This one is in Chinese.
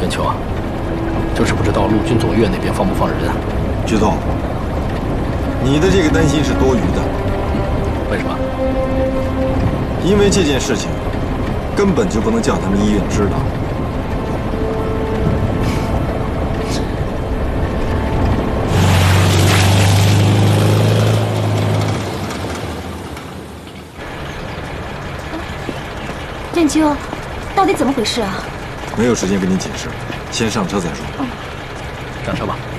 任秋啊，就是不知道陆军总院那边放不放人啊？ 局总，你的这个担心是多余的。 为什么？ 因为这件事情根本就不能叫他们医院知道。 任秋，到底怎么回事啊？ 没有时间跟你解释，先上车再说。 上车吧。